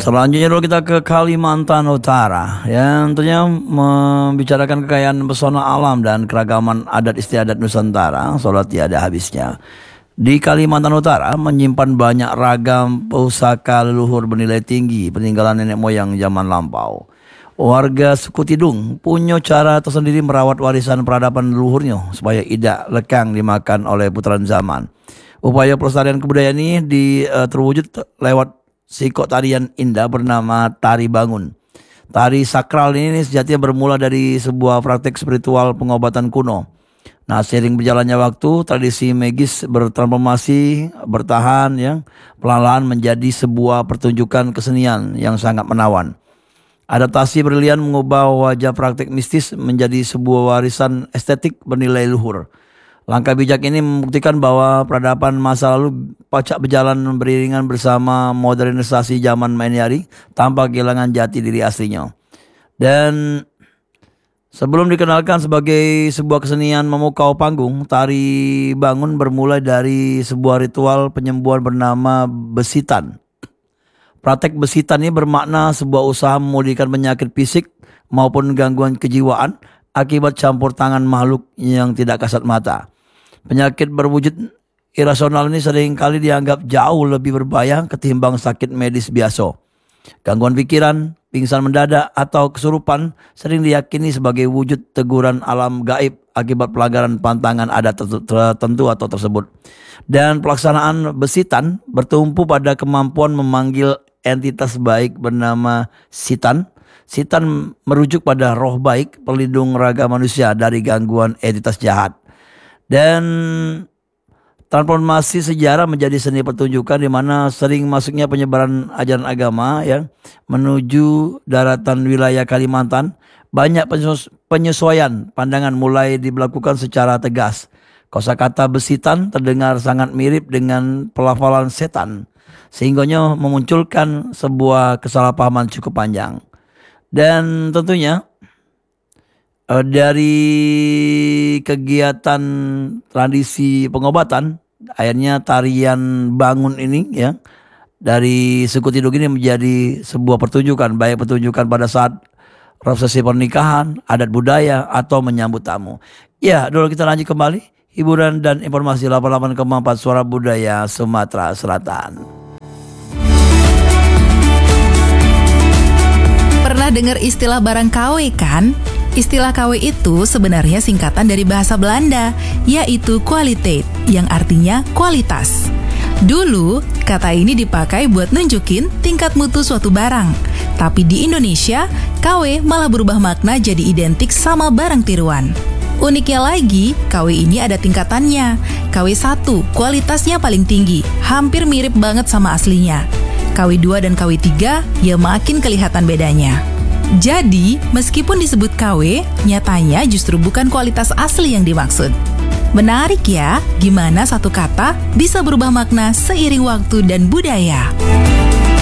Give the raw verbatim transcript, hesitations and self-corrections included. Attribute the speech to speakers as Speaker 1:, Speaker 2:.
Speaker 1: Selanjutnya dulu kita ke Kalimantan Utara yang tentunya membicarakan kekayaan pesona alam dan keragaman adat istiadat Nusantara seolah tiada habisnya. Di Kalimantan Utara menyimpan banyak ragam pusaka leluhur bernilai tinggi peninggalan nenek moyang zaman lampau. Warga suku Tidung punya cara tersendiri merawat warisan peradaban leluhurnya supaya tidak lekang dimakan oleh putaran zaman. Upaya pelestarian kebudayaan ini di, uh, terwujud lewat sikok tarian indah bernama Tari Bangun. Tari sakral ini sejatinya bermula dari sebuah praktek spiritual pengobatan kuno. Nah, seiring berjalannya waktu, tradisi magis bertransformasi, bertahan yang pelan-pelan menjadi sebuah pertunjukan kesenian yang sangat menawan. Adaptasi brilian mengubah wajah praktik mistis menjadi sebuah warisan estetik bernilai luhur. Langkah bijak ini membuktikan bahwa peradaban masa lalu pacak berjalan beriringan bersama modernisasi zaman miniari tanpa kehilangan jati diri aslinya. Dan sebelum dikenalkan sebagai sebuah kesenian memukau panggung, Tari Bangun bermula dari sebuah ritual penyembuhan bernama besitan. Praktek besitan ini bermakna sebuah usaha memulihkan penyakit fisik maupun gangguan kejiwaan akibat campur tangan makhluk yang tidak kasat mata. Penyakit berwujud irasional ini seringkali dianggap jauh lebih berbahaya ketimbang sakit medis biasa. Gangguan pikiran, pingsan mendadak atau kesurupan sering diyakini sebagai wujud teguran alam gaib akibat pelanggaran pantangan adat tertentu atau tersebut. Dan pelaksanaan besitan bertumpu pada kemampuan memanggil entitas baik bernama Sitan. Sitan merujuk pada roh baik pelindung raga manusia dari gangguan entitas jahat. Dan transformasi sejarah menjadi seni pertunjukan di mana sering masuknya penyebaran ajaran agama ya menuju daratan wilayah Kalimantan. Banyak penyesuaian pandangan mulai dilakukan secara tegas. Kosakata besitan terdengar sangat mirip dengan pelafalan setan, sehingganya memunculkan sebuah kesalahpahaman cukup panjang. Dan tentunya eh, dari kegiatan tradisi pengobatan, akhirnya tarian bangun ini ya dari suku Tidung ini menjadi sebuah pertunjukan, baik pertunjukan pada saat prosesi pernikahan, adat budaya atau menyambut tamu. Ya, dulu kita lanjut kembali. Hiburan dan informasi delapan puluh delapan koma empat Suara Budaya Sumatera Selatan.
Speaker 2: Pernah dengar istilah barang K W kan? Istilah K W itu sebenarnya singkatan dari bahasa Belanda, yaitu kwaliteit, yang artinya kualitas. Dulu, kata ini dipakai buat nunjukin tingkat mutu suatu barang. Tapi di Indonesia, K W malah berubah makna jadi identik sama barang tiruan. Uniknya lagi, K W ini ada tingkatannya. K W satu, kualitasnya paling tinggi, hampir mirip banget sama aslinya. K W dua dan K W tiga, ya makin kelihatan bedanya. Jadi, meskipun disebut K W, nyatanya justru bukan kualitas asli yang dimaksud. Menarik ya, gimana satu kata bisa berubah makna seiring waktu dan budaya.